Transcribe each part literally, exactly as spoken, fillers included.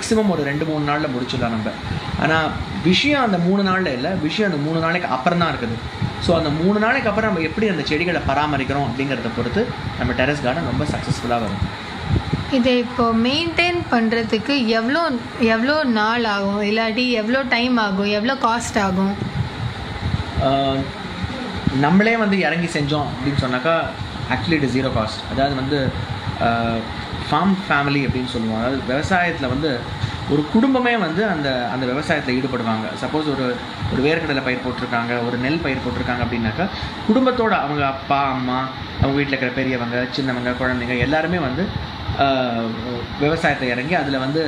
Maximum ஒரு ரெண்டு மூணு நாளில் முடிச்சிடலாம் நம்ம. ஆனால் விஷயம் அந்த மூணு நாளில் இல்லை, விஷயம் அந்த மூணு நாளைக்கு அப்புறம் தான் இருக்குது. ஸோ அந்த மூணு நாளைக்கு அப்புறம் நம்ம எப்படி அந்த செடிகளை பராமரிக்கிறோம் அப்படிங்கிறத பொறுத்து நம்ம டெரஸ் கார்டன் ரொம்ப சக்ஸஸ்ஃபுல்லாக வரும். இதை இப்போ மெயின்டைன் பண்ணுறதுக்கு எவ்வளோ எவ்வளோ நாள் ஆகும், இல்லாட்டி எவ்வளோ டைம் ஆகும், எவ்வளோ காஸ்ட் ஆகும்? நம்மளே வந்து இறங்கி செஞ்சோம் அப்படின்னு சொன்னாக்கா ஆக்சுவலி இட் ஜீரோ காஸ்ட். அதாவது வந்து ஃபார்ம் ஃபேமிலி அப்படின்னு சொல்லுவோம். அதாவது விவசாயத்தில் வந்து ஒரு குடும்பமே வந்து அந்த அந்த விவசாயத்தில் ஈடுபடுவாங்க. சப்போஸ் ஒரு ஒரு வேர்க்கடலை பயிர் போட்டிருக்காங்க, ஒரு நெல் பயிர் போட்டிருக்காங்க அப்படின்னாக்கா குடும்பத்தோடு அவங்க அப்பா அம்மா, அவங்க வீட்டில் இருக்கிற பெரியவங்க சின்னவங்க குழந்தைங்க எல்லாருமே வந்து விவசாயத்தை இறங்கி அதில் வந்து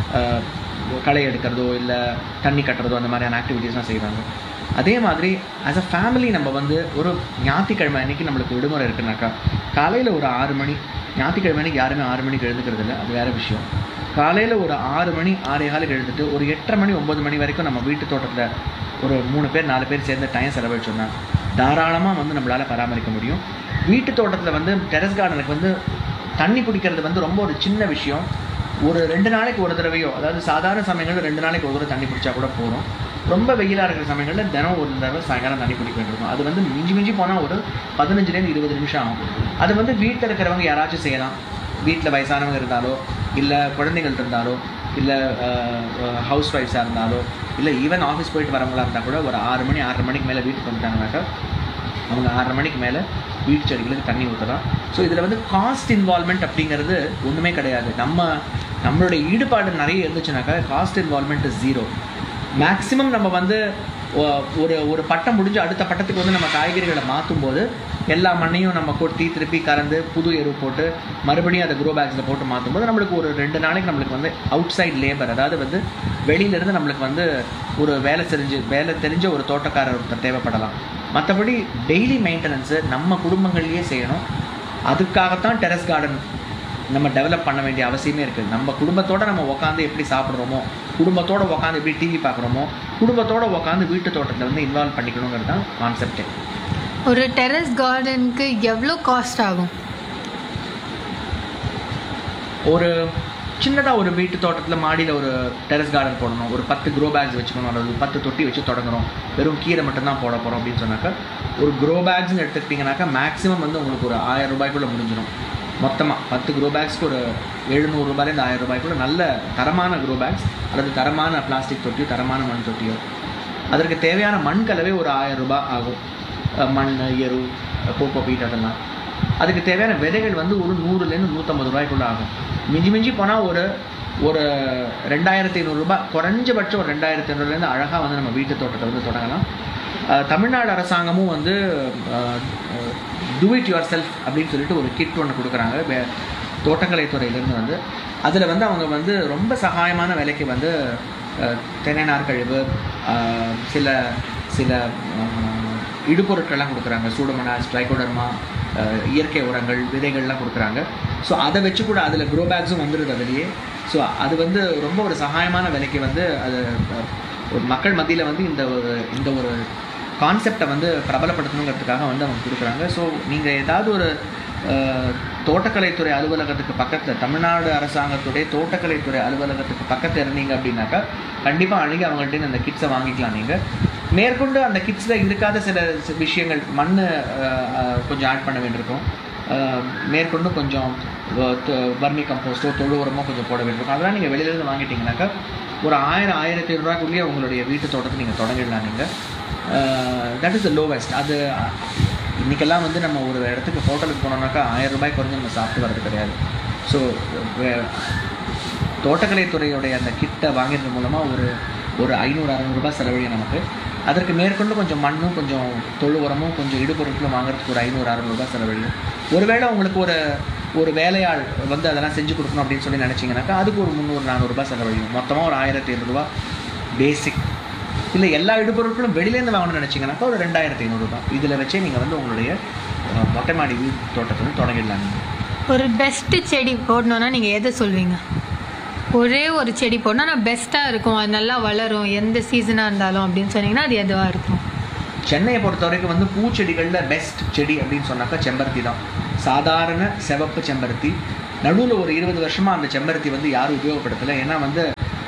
களை எடுக்கிறதோ இல்லை தண்ணி கட்டுறதோ அந்த மாதிரியான ஆக்டிவிட்டீஸ்லாம் செய்வாங்க. அதே மாதிரி ஆஸ் அ ஃபேமிலி நம்ம வந்து ஒரு ஞாயிற்றுக்கிழமை அன்றைக்கி நம்மளுக்கு விடுமுறை இருக்குனாக்கா காலையில் ஒரு ஆறு மணி, ஞாயிற்றுக்கிழமை அன்றைக்கி யாருமே ஆறு மணிக்கு எழுந்துக்கிறது இல்லை, அது வேறு விஷயம். காலையில் ஒரு ஆறு மணி ஆறே காலுக்கு எழுந்துட்டு ஒரு எட்டரை மணி ஒம்பது மணி வரைக்கும் நம்ம வீட்டு தோட்டத்தில் ஒரு மூணு பேர் நாலு பேர் சேர்ந்து டைம் செலவழிச்சோன்னா தாராளமாக வந்து நம்மளால் பராமரிக்க முடியும். வீட்டு தோட்டத்தில் வந்து டெரஸ் கார்டனுக்கு வந்து தண்ணி பிடிக்கிறது வந்து ரொம்ப ஒரு சின்ன விஷயம். ஒரு ரெண்டு நாளைக்கு ஒரு தடவையோ, அதாவது சாதாரண சமயங்களில் ரெண்டு நாளைக்கு ஒரு தடவை தண்ணி பிடிச்சா கூட போதும். ரொம்ப வெயிலாக இருக்கிற சமயங்களில் தினம் ஒரு தடவை சாயங்காலம் தண்ணி பிடிக்க வேண்டியிருக்கும். அது வந்து மிஞ்சி மிஞ்சி போனால் ஒரு பதினஞ்சுலேருந்து இருபது நிமிஷம் ஆகும். அது வந்து வீட்டில் இருக்கிறவங்க யாராச்சும் செய்யலாம். வீட்டில் வயசானவங்க இருந்தாலோ இல்லை குழந்தைகள் இருந்தாலோ இல்லை ஹவுஸ் ஒய்ஃப்ஸாக இருந்தாலோ இல்லை ஈவன் ஆஃபீஸ் போயிட்டு வரவங்களா இருந்தால் கூட ஒரு ஆறு மணி ஆறரை மணிக்கு மேலே வீட்டுக்கு வந்துட்டாங்கனாக்கா அவங்க ஆறரை மணிக்கு மேலே வீட்டு செடிகளுக்கு தண்ணி ஊற்றலாம். ஸோ இதில் வந்து காஸ்ட் இன்வால்மெண்ட் அப்படிங்கிறது ஒன்றுமே கிடையாது. நம்ம நம்மளுடைய ஈடுபாடு நிறைய இருந்துச்சுனாக்கா cost involvement is zero. Maximum நம்ம வந்து ஒரு ஒரு பட்டம் முடிஞ்சு அடுத்த பட்டத்துக்கு வந்து நம்ம காய்கறிகளை மாற்றும் போது எல்லா மண்ணையும் நம்ம கொட்டி திருப்பி கறந்து புது எரு போட்டு மறுபடியும் அதை க்ரோ பேக்ஸில் போட்டு மாற்றும் போது நம்மளுக்கு ஒரு ரெண்டு நாளைக்கு நம்மளுக்கு வந்து அவுட் சைட் லேபர், அதாவது வந்து வெளியிலேருந்து நம்மளுக்கு வந்து ஒரு வேலை தெரிஞ்சு வேலை தெரிஞ்ச ஒரு தோட்டக்காரர் ஒருத்தர் தேவைப்படலாம். மற்றபடி டெய்லி மெயின்டெனன்ஸு நம்ம குடும்பங்கள்லேயே செய்யணும். அதுக்காகத்தான் டெரஸ் கார்டன் நம்ம டெவலப் பண்ண வேண்டிய அவசியமே இருக்குது. நம்ம குடும்பத்தோடு நம்ம உட்காந்து எப்படி சாப்பிட்றோமோ, குடும்பத்தோடு உட்காந்து எப்படி டிவி பார்க்குறோமோ, குடும்பத்தோடு உட்காந்து வீட்டு தோட்டத்தில் வந்து இன்வால்வ் பண்ணிக்கணுங்கிறது தான் கான்செப்டே. ஒரு டெரஸ் கார்டனுக்கு எவ்வளோ காஸ்ட் ஆகும்? ஒரு சின்னதாக ஒரு வீட்டு தோட்டத்தில் மாடியில் ஒரு டெரஸ் கார்டன் போடணும், ஒரு பத்து க்ரோ பேக்ஸ் வச்சுக்கணும், அல்லது பத்து தொட்டி வச்சு தொடங்குறோம், வெறும் கீரை மட்டும்தான் போட போகிறோம் அப்படின்னு சொன்னாக்கா ஒரு க்ரோ பேக்ஸ்ன்னு எடுத்துக்கிட்டிங்கனாக்கா மேக்ஸிமம் வந்து உங்களுக்கு ஒரு ஆயிரம் ரூபாய்க்குள்ளே முடிஞ்சிடும். மொத்தமாக பத்து க்ரோ பேக்ஸ்க்கு ஒரு எழுநூறு ரூபாயிலேருந்து ஆயிரம் ரூபாய்க்குள்ள நல்ல தரமான க்ரோ பேக்ஸ் அல்லது தரமான பிளாஸ்டிக் தொட்டியோ தரமான மண் தொட்டியோ. அதற்கு தேவையான மண் கலவை ஒரு ஆயிரம் ரூபாய் ஆகும். மண், எரு, கோகோ பீட் அதெல்லாம். அதுக்கு தேவையான விதைகள் வந்து ஒரு நூறுலேருந்து நூற்றம்பது ரூபாய்க்குள்ளே ஆகும். மிஞ்சி மிஞ்சி போனால் ஒரு ஒரு ரெண்டாயிரத்தி ஐநூறுரூபா குறைஞ்சபட்சம் ஒரு ரெண்டாயிரத்தி ஐநூறுலேருந்து அழகாக வந்து நம்ம வீட்டு தோட்டத்தை வந்து தொடங்கலாம். தமிழ்நாடு அரசாங்கமும் வந்து டூ இட் யுவர் செல்ஃப் அப்படின்னு சொல்லிட்டு ஒரு கிட் ஒன்று கொடுக்குறாங்க தோட்டக்கலைத்துறையிலேருந்து வந்து. அதில் வந்து அவங்க வந்து ரொம்ப சகாயமான விலைக்கு வந்து தென்னை நார் கழிவு, சில சில இடுபொருட்கள்லாம் கொடுக்குறாங்க. சூடோமோனாஸ், ட்ரைகோடர்மா, இயற்கை உரங்கள், விதைகள்லாம் கொடுக்குறாங்க. ஸோ அதை வச்சு கூட அதில் க்ரோ பேக்ஸும் வந்துடுது அதுலேயே. ஸோ அது வந்து ரொம்ப ஒரு சகாயமான விலைக்கு வந்து அது ஒரு மக்கள் மத்தியில் வந்து இந்த ஒரு இந்த ஒரு கான்செப்டை வந்து பிரபலப்படுத்தணுங்கிறதுக்காக வந்து அவங்க கொடுக்குறாங்க. ஸோ நீங்கள் ஏதாவது ஒரு தோட்டக்கலைத்துறை அலுவலகத்துக்கு பக்கத்தில், தமிழ்நாடு அரசாங்கத்துடைய தோட்டக்கலைத்துறை அலுவலகத்துக்கு பக்கத்தில் இருந்தீங்க அப்படின்னாக்கா கண்டிப்பாக அணுகி அவங்கள்ட்ட அந்த கிட்ஸை வாங்கிக்கலாம். நீங்கள் மேற்கொண்டு அந்த கிட்ஸில் இருக்காத சில விஷயங்கள், மண் கொஞ்சம் ஆட் பண்ண வேண்டியிருக்கும், மேற்கொண்டு கொஞ்சம் வர்மி கம்போஸ்ட்டோ தொழு உரமோ கொஞ்சம் போட வேண்டியிருக்கும். அதெல்லாம் நீங்கள் வெளியிலேருந்து வாங்கிட்டீங்கன்னாக்கா ஒரு ஆயிரம் ஆயிரத்தி ஐநூறுரூவாக்குள்ளேயே உங்களுடைய வீட்டு தோட்டத்தை நீங்கள் தொடங்கிடலாம். நீங்கள் தட் இஸ் த லோவஸ்ட். அது இன்றைக்கெல்லாம் வந்து நம்ம ஒரு இடத்துக்கு ஹோட்டலுக்கு போனோம்னாக்கா ஆயிரம் ரூபாய் குறைஞ்சி நம்ம சாப்பிட்டு வர்றது கிடையாது. ஸோ தோட்டக்கலைத்துறையுடைய அந்த கிட்டை வாங்கிறது மூலமாக ஒரு ஒரு ஐநூறு அறநூறுபா செலவழியும் நமக்கு. அதற்கு மேற்கொண்டு கொஞ்சம் மண்ணும் கொஞ்சம் தொழு உரமும் கொஞ்சம் இடுபொருட்களும் வாங்குறதுக்கு ஒரு ஐநூறு அறநூறுபா செலவழியும். ஒருவேளை உங்களுக்கு ஒரு ஒரு வேலையாள் வந்து அதெல்லாம் செஞ்சு கொடுக்கணும் அப்படின்னு சொல்லி நினச்சிங்கனாக்கா அதுக்கு ஒரு முந்நூறு நானூறுரூபா செலவழியும். மொத்தமாக ஒரு ஆயிரத்தி ஐநூறுரூவா பேசிக். இல்லை எல்லா இடுபொருட்களும் வெளியிலேருந்து வாங்கணும்னு நினச்சிங்கனாக்கா ஒரு ரெண்டாயிரத்தி ஐநூறுரூபா. இதில் வச்சே நீங்கள் வந்து உங்களுடைய மொட்டை மாடி வீட்டு தோட்டத்தை வந்து தொடங்கிடலாம். நீங்கள் ஒரு பெஸ்ட்டு செடி போடணுன்னா நீங்கள் எதை சொல்வீங்க? ஒரே ஒரு செடி போடணும் நான் பெஸ்ட்டாக இருக்கும், அது நல்லா வளரும் எந்த சீசனாக இருந்தாலும் அப்படின்னு சொன்னீங்கன்னா அது எதுவாக இருக்கும்? சென்னையை பொறுத்த வரைக்கும் வந்து பூச்செடிகளில் பெஸ்ட் செடி அப்படின்னு சொன்னாக்கா செம்பருத்தி தான். சாதாரண சிவப்பு செம்பருத்தி. நடுவில் ஒரு இருபது வருஷமாக அந்த செம்பருத்தி வந்து யாரும் உபயோகப்படுத்தலை. ஏன்னா வந்து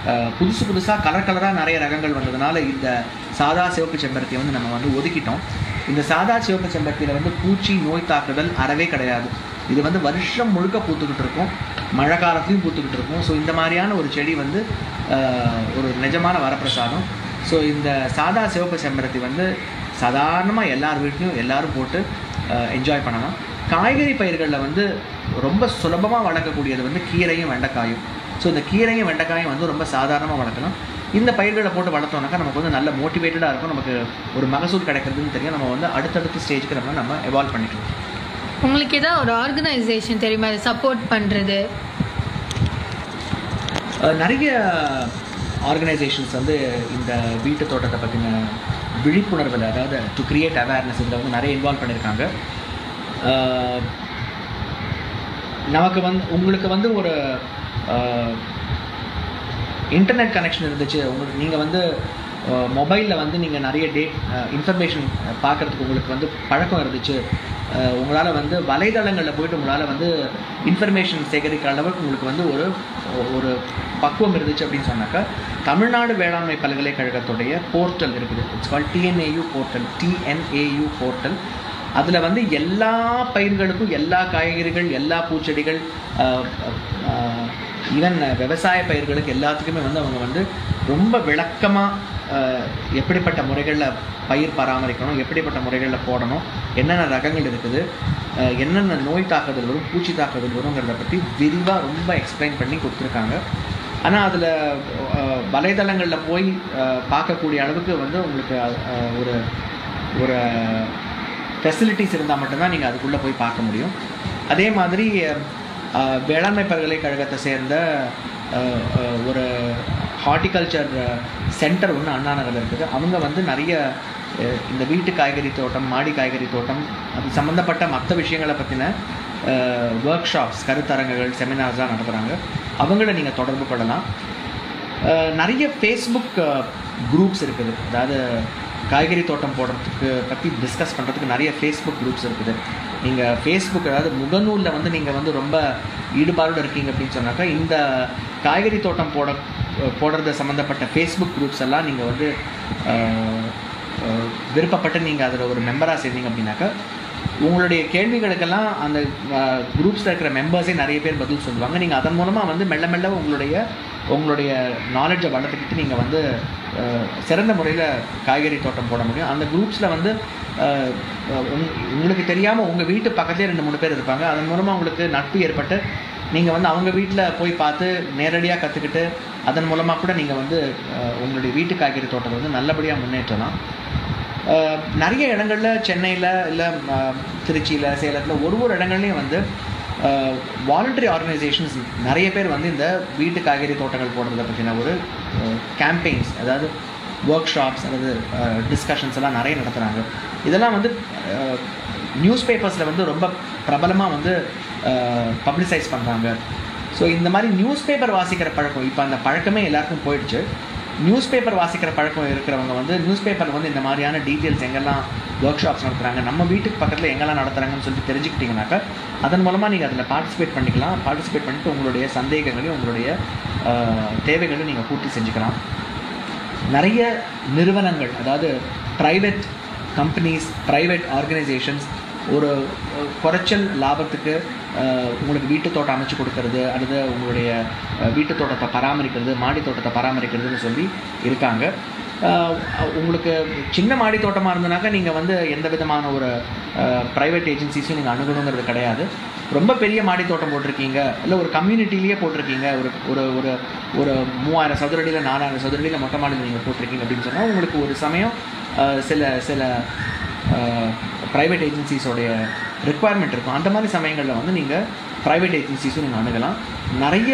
புதுசு புதுசாக கலர் கலராக நிறைய ரகங்கள் வந்ததுனால இந்த சாதா சிவப்பு செம்பருத்தியை வந்து நம்ம வந்து ஒதுக்கிட்டோம். இந்த சாதா சிவப்பு செம்பருத்தியில் வந்து பூச்சி நோய் தாக்குதல் அறவே கிடையாது. இது வந்து வருஷம் முழுக்க பூத்துக்கிட்டு இருக்கும், மழை காலத்துலையும் பூத்துக்கிட்டு இருக்கும். ஸோ இந்த மாதிரியான ஒரு செடி வந்து ஒரு நிஜமான வரப்பிரசாதம். ஸோ இந்த சாதா சிவப்பு செம்பருத்தி வந்து சாதாரணமாக எல்லார் வீட்லேயும் எல்லோரும் போட்டு என்ஜாய் பண்ணலாம். காய்கறி பயிர்களில் வந்து ரொம்ப சுலபமாக வளர்க்கக்கூடியது வந்து கீரையும் வெண்டைக்காயும். ஸோ இந்த கீரையும் வெண்டைக்காயும் வந்து ரொம்ப சாதாரணமாக வளர்க்கலாம். இந்த பயிர்களை போட்டு வளர்த்தோம்னாக்கா நமக்கு வந்து நல்ல மோட்டிவேட்டடாக இருக்கும், நமக்கு ஒரு மகசூல் கிடைக்கிறதுன்னு தெரியும். நம்ம வந்து அடுத்தடுத்த ஸ்டேஜுக்கு நம்ம நம்ம எவால்வ் பண்ணிக்கலாம். உங்களுக்கு ஏதாவது ஒரு ஆர்கனைசேஷன் தெரியுமா அதை சப்போர்ட் பண்ணுறது? நிறைய ஆர்கனைசேஷன்ஸ் வந்து இந்த வீட்டு தோட்டத்தை பற்றின விழிப்புணர்வில், அதாவது டு கிரியேட் அவேர்னஸ், இதில் வந்து நிறைய இன்வால்வ் பண்ணியிருக்காங்க. நமக்கு வந்து உங்களுக்கு வந்து ஒரு இன்டர்நெட் கனெக்ஷன் இருந்துச்சு, உங்களுக்கு நீங்கள் வந்து மொபைலில் வந்து நீங்கள் நிறைய டே இன்ஃபர்மேஷன் பார்க்குறதுக்கு உங்களுக்கு வந்து பழக்கம் இருந்துச்சு, உங்களால் வந்து வலைதளங்களில் போய்ட்டு உங்களால் வந்து இன்ஃபர்மேஷன் சேகரிக்கிற அளவுக்கு உங்களுக்கு வந்து ஒரு ஒரு பக்குவம் இருந்துச்சு அப்படின்னு சொன்னாக்கா, தமிழ்நாடு வேளாண்மை பல்கலைக்கழகத்துடைய போர்ட்டல் இருக்குது. It's call TNAU portal, TNAU portal. அதில் வந்து எல்லா பயிர்களுக்கும், எல்லா காய்கறிகள், எல்லா பூச்செடிகள், ஈவன் விவசாய பயிர்களுக்கு எல்லாத்துக்குமே வந்து அவங்க வந்து ரொம்ப விளக்கமாக எப்படிப்பட்ட முறைகளில் பயிர் பராமரிக்கணும், எப்படிப்பட்ட முறைகளில் போடணும், என்னென்ன ரகங்கள் இருக்குது, என்னென்ன நோய் தாக்குதல் வரும், பூச்சி தாக்குதல் வருங்கிறத பற்றி விரிவாக ரொம்ப எக்ஸ்பிளைன் பண்ணி கொடுத்துருக்காங்க. ஆனால் அதில் வலைதளங்களில் போய் பார்க்கக்கூடிய அளவுக்கு வந்து உங்களுக்கு ஒரு ஒரு ஃபெசிலிட்டிஸ் இருந்தால் மட்டும்தான் நீங்கள் அதுக்குள்ளே போய் பார்க்க முடியும். அதே மாதிரி வேளாண்மை பல்கலைக்கழகத்தை சேர்ந்த ஒரு ஹார்டிகல்ச்சர் சென்டர் ஒன்று அண்ணா நகரில் இருக்குது. அவங்க வந்து நிறைய இந்த வீட்டு காய்கறி தோட்டம், மாடி காய்கறி தோட்டம், அது சம்மந்தப்பட்ட மற்ற விஷயங்களை பற்றின ஒர்க் ஷாப்ஸ், கருத்தரங்குகள், செமினார்ஸ்லாம் நடத்துகிறாங்க. அவங்கள நீங்கள் தொடர்பு கொள்ளலாம். நிறைய ஃபேஸ்புக் குரூப்ஸ் இருக்குது, அதாவது காய்கறி தோட்டம் போடுறதுக்கு பற்றி டிஸ்கஸ் பண்ணுறதுக்கு நிறைய ஃபேஸ்புக் குரூப்ஸ் இருக்குது. நீங்கள் ஃபேஸ்புக், அதாவது முகநூலில் வந்து நீங்கள் வந்து ரொம்ப ஈடுபாடோடு இருக்கீங்க அப்படின்னு சொன்னாக்கா, இந்த காய்கறி தோட்டம் போட போடுறது சம்மந்தப்பட்ட ஃபேஸ்புக் குரூப்ஸ் எல்லாம் நீங்கள் வந்து விருப்பப்பட்டு நீங்கள் அதில் ஒரு மெம்பராக சேர்ந்தீங்க அப்படின்னாக்கா, உங்களுடைய கேள்விகளுக்கெல்லாம் அந்த குரூப்ஸில் இருக்கிற மெம்பர்ஸே நிறைய பேர் பதில் சொல்லுவாங்க. நீங்கள் அதன் மூலமாக வந்து மெல்ல மெல்ல உங்களுடைய உங்களுடைய நாலேஜை வளர்த்துக்கிட்டு நீங்கள் வந்து சிறந்த முறையில் காய்கறி தோட்டம் போட முடியும். அந்த குரூப்ஸில் வந்து உங்களுக்கு தெரியாமல் உங்கள் வீட்டு பக்கத்துலேயே ரெண்டு மூணு பேர் இருப்பாங்க. அதன் மூலமாக உங்களுக்கு நட்பு ஏற்பட்டு நீங்கள் வந்து அவங்க வீட்டில் போய் பார்த்து நேரடியாக கற்றுக்கிட்டு அதன் மூலமாக கூட நீங்கள் வந்து உங்களுடைய வீட்டு காய்கறி தோட்டத்தை வந்து நல்லபடியாக முன்னேற்றலாம். நிறைய இடங்களில், சென்னையில் இல்லை திருச்சியில், சேலத்தில், ஒரு ஒரு இடங்கள்லையும் வந்து வாலண்டரி ஆர்கனைசேஷன்ஸ் நிறைய பேர் வந்து இந்த வீட்டு காய்கறி தோட்டங்கள் போடுறதை பற்றின ஒரு கேம்பெயின்ஸ், அதாவது ஒர்க் ஷாப்ஸ் அல்லது டிஸ்கஷன்ஸ் எல்லாம் நிறைய நடத்துகிறாங்க. இதெல்லாம் வந்து நியூஸ் பேப்பர்ஸில் வந்து ரொம்ப பிரபலமாக வந்து பப்ளிசைஸ் பண்ணுறாங்க. ஸோ இந்த மாதிரி நியூஸ் பேப்பர் வாசிக்கிற பழக்கம், இப்போ அந்த பழக்கமே எல்லாருக்கும் போயிடுச்சு. நியூஸ் பேப்பர் வாசிக்கிற பழக்கம் இருக்கிறவங்க வந்து நியூஸ் பேப்பரில் வந்து இந்த மாதிரியான டீட்டெயில்ஸ் எங்கெல்லாம் ஒர்க் ஷாப்ஸ் நடத்துகிறாங்க, நம்ம வீட்டுக்கு பக்கத்தில் எங்கெல்லாம் நடத்துகிறாங்கன்னு சொல்லிட்டு தெரிஞ்சுக்கிட்டிங்கனாக்கா அதன் மூலமாக நீங்கள் அதில் பார்ட்டிசிபேட் பண்ணிக்கலாம். பார்ட்டிசிபேட் பண்ணிட்டு உங்களுடைய சந்தேகங்களையும் உங்களுடைய தேவைகளையும் நீங்கள் பூர்த்தி செஞ்சுக்கலாம். நிறைய நிறுவனங்கள், அதாவது ப்ரைவேட் கம்பெனிஸ், ப்ரைவேட் ஆர்கனைசேஷன்ஸ் ஒரு குறைச்சல் லாபத்துக்கு உங்களுக்கு வீட்டு தோட்டம் அமைச்சு கொடுக்கறது அல்லது உங்களுடைய வீட்டு தோட்டத்தை பராமரிக்கிறது, மாடி தோட்டத்தை பராமரிக்கிறதுன்னு சொல்லி இருக்காங்க. உங்களுக்கு சின்ன மாடி தோட்டமாக இருந்ததுனாக்கா நீங்கள் வந்து எந்த விதமான ஒரு ப்ரைவேட் ஏஜென்சிஸையும் நீங்கள் அணுகணுங்கிறது கிடையாது. ரொம்ப பெரிய மாடி தோட்டம் போட்டிருக்கீங்க, இல்லை ஒரு கம்யூனிட்டிலேயே போட்டிருக்கீங்க, ஒரு ஒரு ஒரு ஒரு மூவாயிரம் சதுரடியில் நாலாயிரம் சதுரடியில் மொட்டை மாடியில் நீங்கள் போட்டிருக்கீங்க அப்படின்னு சொன்னால் உங்களுக்கு ஒரு சமயம் சில சில ப்ரைவேட் ஏஜென்சிஸோடைய ரெக்குவயர்மெண்ட் இருக்கும். அந்த மாதிரி சமயங்களில் வந்து நீங்கள் ப்ரைவேட் ஏஜென்சிஸும் நீங்கள் அணுகலாம். நிறைய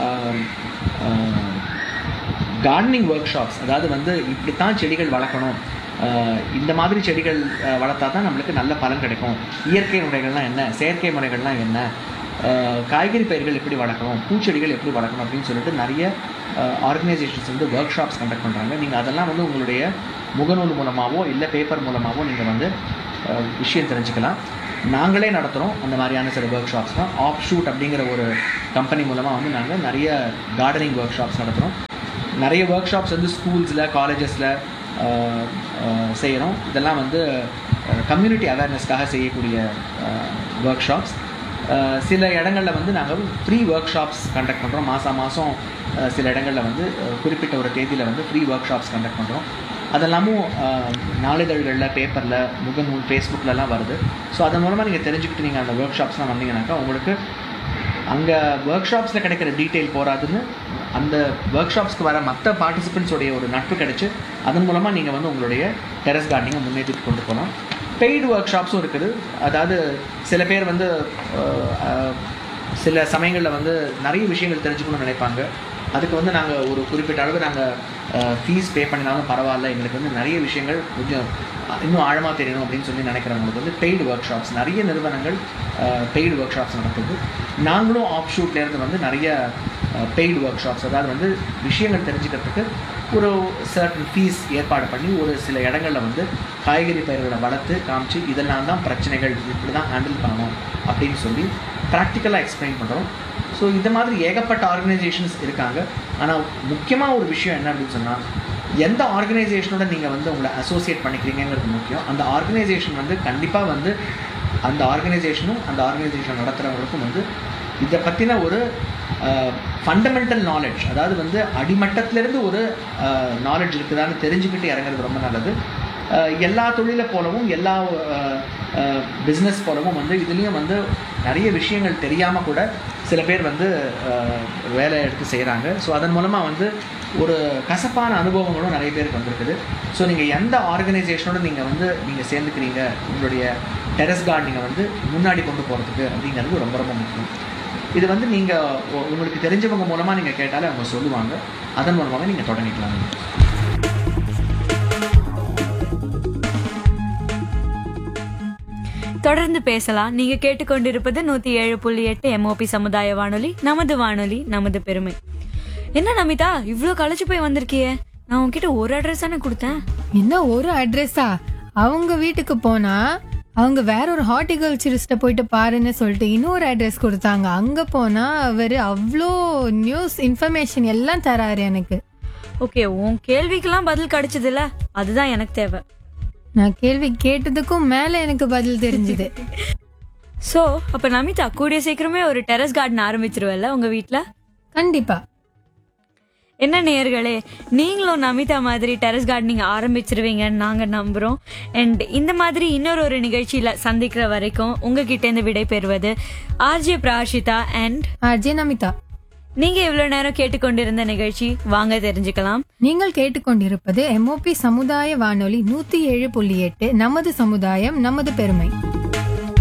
கார்டனிங் ஒர்க் ஷாப்ஸ், அதாவது வந்து இப்படித்தான் செடிகள் வளர்க்கணும், இந்த மாதிரி செடிகள் வளர்த்தா தான் நம்மளுக்கு நல்ல பலன் கிடைக்கும், இயற்கை முறைகள்லாம் என்ன, செயற்கை முறைகள்லாம் என்ன, காய்கறி பயிர்கள் எப்படி வளர்க்கணும், பூச்செடிகள் எப்படி வளர்க்கணும் அப்படின்னு சொல்லிட்டு நிறைய ஆர்கனைசேஷன்ஸ் வந்து ஒர்க் ஷாப்ஸ் கண்டக்ட் பண்ணுறாங்க. நீங்கள் அதெல்லாம் வந்து உங்களுடைய முகநூல் மூலமாகவோ இல்லை பேப்பர் மூலமாகவோ நீங்கள் வந்து விஷயம் தெரிஞ்சுக்கலாம். நாங்களே நடத்துகிறோம் அந்த மாதிரியான சில ஒர்க் ஷாப்ஸ் தான். ஆப் ஷூட் அப்படிங்கிற ஒரு கம்பெனி மூலமாக வந்து நாங்கள் நிறைய கார்டனிங் ஒர்க் ஷாப்ஸ் நடத்துகிறோம். நிறைய ஒர்க் ஷாப்ஸ் வந்து ஸ்கூல்ஸில் காலேஜஸில் செய்கிறோம். இதெல்லாம் வந்து கம்யூனிட்டி அவேர்னஸ்க்காக செய்யக்கூடிய ஒர்க் ஷாப்ஸ். சில இடங்களில் வந்து நாங்கள் ஃப்ரீ ஒர்க் ஷாப்ஸ் கண்டக்ட் பண்ணுறோம். மாதம் மாதம் சில இடங்களில் வந்து குறிப்பிட்ட ஒரு தேதியில் வந்து ஃப்ரீ ஒர்க் ஷாப்ஸ் கண்டக்ட் பண்ணுறோம். அதெல்லாமும் நாளிதழ்களில், பேப்பரில், முகநூல், ஃபேஸ்புக்கிலலாம் வருது. ஸோ அதன் மூலமாக நீங்கள் தெரிஞ்சுக்கிட்டு நீங்கள் அந்த ஒர்க் ஷாப்ஸ்லாம் வந்தீங்கன்னாக்கா உங்களுக்கு அங்கே ஒர்க் ஷாப்ஸில் கிடைக்கிற டீட்டெயில் போகாதுன்னு அந்த ஒர்க் ஷாப்ஸ்க்கு வர மற்ற பார்ட்டிசிபெண்ட்ஸோடைய ஒரு நட்பு கிடச்சி அதன் மூலமாக நீங்கள் வந்து உங்களுடைய டெரஸ் கார்டனிங்கை முன்னேற்றிட்டு கொண்டு போகலாம். பெய்டு ஒர்க் ஷாப்ஸும் இருக்குது. அதாவது சில பேர் வந்து சில சமயங்களில் வந்து நிறைய விஷயங்கள் தெரிஞ்சுக்கணும்னு நினைப்பாங்க. அதுக்கு வந்து நாங்கள் ஒரு குறிப்பிட்ட அளவு நாங்கள் ஃபீஸ் பே பண்ணினாலும் பரவாயில்ல, எங்களுக்கு வந்து நிறைய விஷயங்கள் கொஞ்சம் இன்னும் ஆழமாக தெரியணும் அப்படின்னு சொல்லி நினைக்கிறவங்களுக்கு வந்து பெய்டு ஒர்க் ஷாப்ஸ், நிறைய நிறுவனங்கள் பெய்டு ஒர்க் ஷாப்ஸ் நடக்குது. நாங்களும் ஆஃப் ஷூட்லேருந்து வந்து நிறைய பெய்டு ஒர்க் ஷாப்ஸ், அதாவது வந்து விஷயங்கள் தெரிஞ்சுக்கிறதுக்கு ஒரு சர்டன் ஃபீஸ் ஏற்பாடு பண்ணி ஒரு சில இடங்களில் வந்து காய்கறி பயிர்களை வளர்த்து காமிச்சு இதெல்லாம் தான் பிரச்சனைகள், இப்படி தான் ஹேண்டில் பண்ணணும் அப்படின்னு சொல்லி ப்ராக்டிக்கலாக எக்ஸ்பிளைன் பண்ணுறோம். ஸோ இந்த மாதிரி ஏகப்பட்ட ஆர்கனைசேஷன்ஸ் இருக்காங்க. ஆனால் முக்கியமாக ஒரு விஷயம் என்ன அப்படின்னு சொன்னால், எந்த ஆர்கனைசேஷனோட நீங்கள் வந்து உங்களை அசோசியேட் பண்ணிக்கிறீங்கிறது முக்கியம். அந்த ஆர்கனைசேஷன் வந்து கண்டிப்பாக வந்து அந்த ஆர்கனைசேஷனும் அந்த ஆர்கனைசேஷன் நடத்துகிறவங்களுக்கும் வந்து இதை பற்றின ஒரு ஃபண்டமெண்டல் நாலேஜ், அதாவது வந்து அடிமட்டத்திலேருந்து ஒரு நாலேஜ் இருக்குதான்னு தெரிஞ்சுக்கிட்டு இறங்குறது ரொம்ப நல்லது. எல்லா தொழிலை போலவும் எல்லா பிஸ்னஸ் போலவும் வந்து இதுலேயும் வந்து நிறைய விஷயங்கள் தெரியாமல் கூட சில பேர் வந்து வேலை எடுத்து செய்கிறாங்க. ஸோ அதன் மூலமாக வந்து ஒரு கசப்பான அனுபவங்களும் நிறைய பேருக்கு வந்திருக்குது. ஸோ நீங்கள் எந்த ஆர்கனைசேஷனோட நீங்கள் வந்து நீங்கள் சேர்ந்துக்கிறீங்க உங்களுடைய டெரஸ் கார்டனிங்கை வந்து முன்னாடி கொண்டு போகிறதுக்கு அப்படிங்கிறது ரொம்ப ரொம்ப முக்கியம். இது வந்து நீங்கள் உங்களுக்கு தெரிஞ்சவங்க மூலமாக நீங்கள் கேட்டாலே அவங்க சொல்லுவாங்க. அதன் மூலமாக நீங்கள் தொடங்கிக்கலாம். தொடர்ந்து பேசலாம். நீங்க கேட்டுக்கொண்டிருப்பது நூத்தி ஏழு புள்ளி எட்டு எம்ஓபி சமுதாய வானொலி, நமது வானொலி நமது பெருமை. என்ன நமிதா, இவ்ளோ களைச்சு போய் வந்திருக்கியே? நான் உன்கிட்ட ஒரு அட்ரஸ் தானே கொடுத்தேன். என்ன ஒரு அட்ரஸா? அவங்க வீட்டுக்கு போனா அவங்க வேற ஒரு ஹார்டிகல்ச்சரிஸ்ட போயிட்டு பாருன்னு சொல்லிட்டு இன்னொரு அட்ரஸ் கொடுத்தாங்க. அங்க போனா அவரு அவ்வளோ நியூஸ் இன்ஃபர்மேஷன் எல்லாம் தராரு எனக்கு. ஓகே, உன் கேள்விக்கெல்லாம் பதில் கிடைச்சது இல்ல, அதுதான் எனக்கு தேவை. நான் கேள்வி கேட்டதுக்கும் மேல எனக்கு பதில் தெரிஞ்சது. சோ அப்ப நமிதா, கூடிய சீக்கிரமே ஒரு டெரஸ் கார்டன் ஆரம்பிச்சிருவல்ல உங்க வீட்ல? கண்டிப்பா. என்ன நேயர்களே, நீங்களும் நமிதா மாதிரி டெரஸ் கார்டனிங் ஆரம்பிச்சிருவீங்கன்னு நாங்க நம்புறோம். அண்ட் இந்த மாதிரி இன்னொரு ஒரு நிகழ்ச்சியில சந்திக்கிற வரைக்கும் உங்ககிட்ட இருந்து விடை பெறுவது RJ Prashitha and RJ Namitha. நீங்க இவ்வளவு நேரம் கேட்டுக்கொண்டிருந்த நிகழ்ச்சி வாங்க தெரிஞ்சுக்கலாம். நீங்கள் கேட்டுக்கொண்டிருப்பது எம்ஓபி சமுதாய வானொலி நூத்தி ஏழு புள்ளி எட்டு, நமது சமுதாயம் நமது பெருமை.